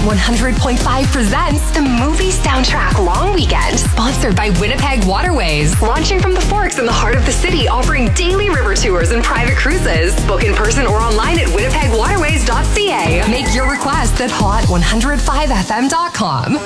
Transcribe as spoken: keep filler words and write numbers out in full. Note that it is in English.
one hundred point five presents the movie soundtrack long weekend, sponsored by Winnipeg Waterways. Launching from the Forks in the heart of the city, offering daily river tours and private cruises. Book in person or online at winnipeg waterways dot c a. Make your request at hot one oh five f m dot com.